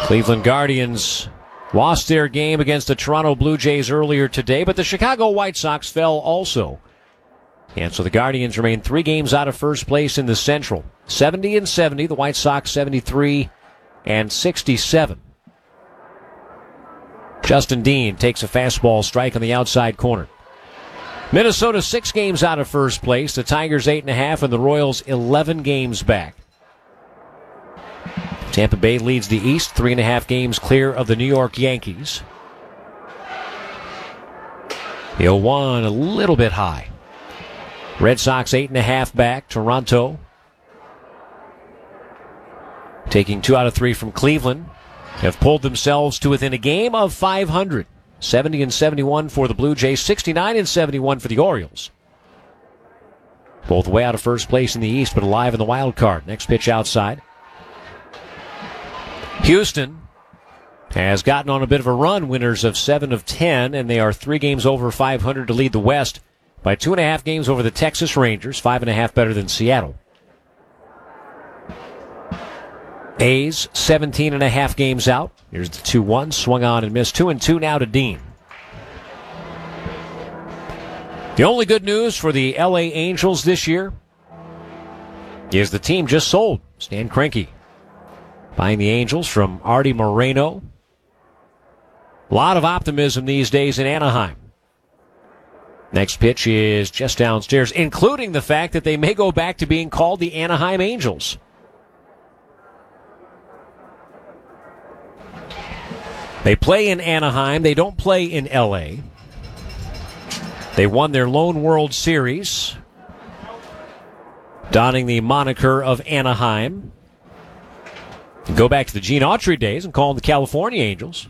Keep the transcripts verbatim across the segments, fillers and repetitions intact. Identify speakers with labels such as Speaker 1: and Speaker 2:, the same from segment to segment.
Speaker 1: Cleveland Guardians lost their game against the Toronto Blue Jays earlier today, but the Chicago White Sox fell also. And so the Guardians remain three games out of first place in the Central. seventy and seventy, the White Sox seventy-three and sixty-seven. Justin Dean takes a fastball strike on the outside corner. Minnesota six games out of first place, the Tigers eight and a half, and the Royals eleven games back. Tampa Bay leads the East, three and a half games clear of the New York Yankees. The oh one a little bit high. Red Sox eight and a half back. Toronto taking two out of three from Cleveland have pulled themselves to within a game of five hundred. seventy and seventy-one for the Blue Jays, sixty-nine and seventy-one for the Orioles. Both way out of first place in the East, but alive in the wild card. Next pitch outside. Houston has gotten on a bit of a run, winners of seven of ten, and they are three games over five hundred to lead the West by two and a half games over the Texas Rangers, five and a half better than Seattle. A's seventeen and a half games out. Here's the two one, swung on and missed. two and two now to Dean. The only good news for the L A Angels this year is the team just sold Stan Kroenke, buying the Angels from Artie Moreno. A lot of optimism these days in Anaheim. Next pitch is just downstairs, including the fact that they may go back to being called the Anaheim Angels. They play in Anaheim. They don't play in L A. They won their lone World Series, donning the moniker of Anaheim. Go back to the Gene Autry days and call them the California Angels.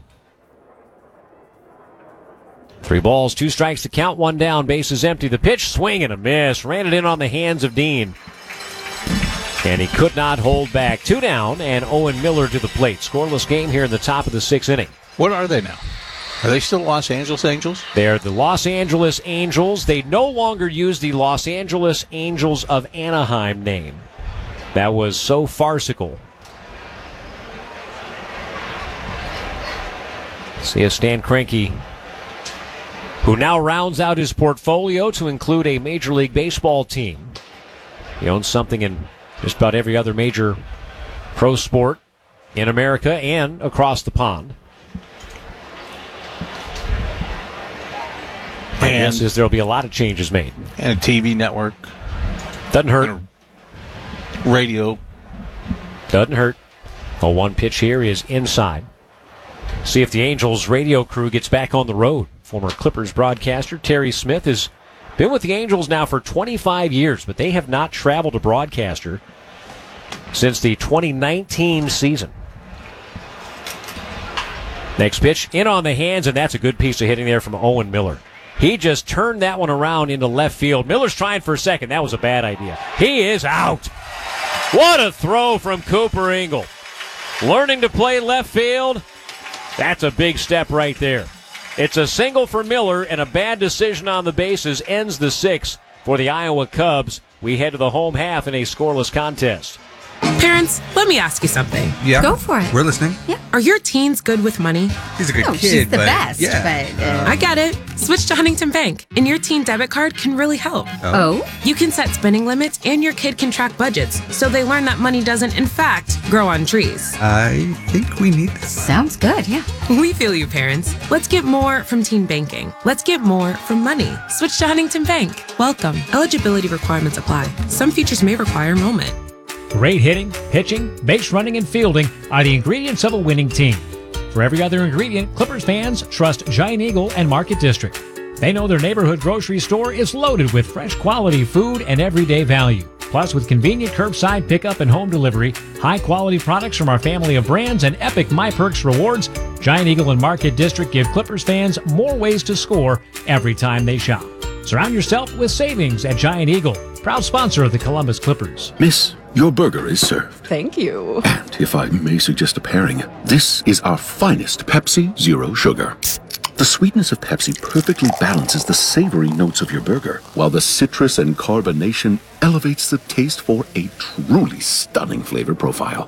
Speaker 1: Three balls, two strikes to count, one down, bases empty. The pitch, swing and a miss. Ran it in on the hands of Dean. And he could not hold back. Two down, and Owen Miller to the plate. Scoreless game here in the top of the sixth inning.
Speaker 2: What are they now? Are they still Los Angeles Angels?
Speaker 1: They're the Los Angeles Angels. They no longer use the Los Angeles Angels of Anaheim name. That was so farcical. See a Stan Kroenke, who now rounds out his portfolio to include a Major League Baseball team. He owns something in just about every other major pro sport in America and across the pond. My guess is there'll be a lot of changes made.
Speaker 2: And a T V network.
Speaker 1: Doesn't hurt.
Speaker 2: Radio.
Speaker 1: Doesn't hurt. A one pitch here is inside. See if the Angels radio crew gets back on the road. Former Clippers broadcaster Terry Smith has been with the Angels now for twenty-five years, but they have not traveled a broadcaster since the twenty nineteen season. Next pitch, in on the hands, and that's a good piece of hitting there from Owen Miller. He just turned that one around into left field. Miller's trying for a second. That was a bad idea. He is out. What a throw from Cooper Ingle. Learning to play left field, that's a big step right there. It's a single for Miller, and a bad decision on the bases ends the sixth for the Iowa Cubs. We head to the home half in a scoreless contest.
Speaker 3: Parents, let me ask you something.
Speaker 4: Yeah.
Speaker 5: Go for it.
Speaker 4: We're listening.
Speaker 5: Yeah.
Speaker 3: Are your teens good with money?
Speaker 4: He's a good
Speaker 5: Oh,
Speaker 4: kid,
Speaker 5: she's the
Speaker 4: but
Speaker 5: best,
Speaker 4: yeah.
Speaker 5: but, uh,
Speaker 3: I get it. Switch to Huntington Bank, and your teen debit card can really help.
Speaker 5: Oh?
Speaker 3: You can set spending limits, and your kid can track budgets, so they learn that money doesn't, in fact, grow on trees.
Speaker 4: I think we need this.
Speaker 5: Sounds good, yeah.
Speaker 3: We feel you, parents. Let's get more from teen banking. Let's get more from money. Switch to Huntington Bank. Welcome. Eligibility requirements apply. Some features may require enrollment.
Speaker 6: Great hitting, pitching, base running, and fielding are the ingredients of a winning team. For every other ingredient, Clippers fans trust Giant Eagle and Market District. They know their neighborhood grocery store is loaded with fresh quality food and everyday value. Plus, with convenient curbside pickup and home delivery, high-quality products from our family of brands, and epic MyPerks rewards, Giant Eagle and Market District give Clippers fans more ways to score every time they shop. Surround yourself with savings at Giant Eagle, proud sponsor of the Columbus Clippers.
Speaker 7: Miss, your burger is served.
Speaker 5: Thank you.
Speaker 7: And if I may suggest a pairing, this is our finest Pepsi Zero Sugar. The sweetness of Pepsi perfectly balances the savory notes of your burger, while the citrus and carbonation elevates the taste for a truly stunning flavor profile.